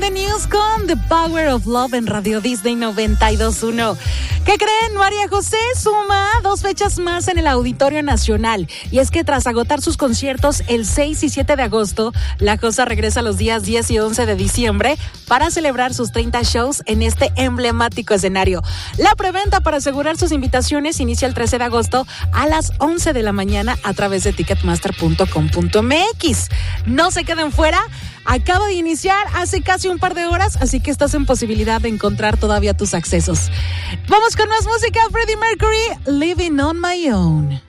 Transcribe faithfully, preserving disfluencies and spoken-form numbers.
Disney News con The Power of Love en Radio Disney noventa y dos punto uno. ¿Qué creen? María José suma dos fechas más en el Auditorio Nacional. Y es que tras agotar sus conciertos el seis y siete de agosto, La Cosa regresa los días diez y once de diciembre para celebrar sus treinta shows en este emblemático escenario. La preventa para asegurar sus invitaciones inicia el trece de agosto a las once de la mañana a través de ticketmaster punto com punto m x. No se queden fuera. Acaba de iniciar hace casi un par de horas, así que estás en posibilidad de encontrar todavía tus accesos. Vamos con más música. Freddie Mercury, Living on My Own.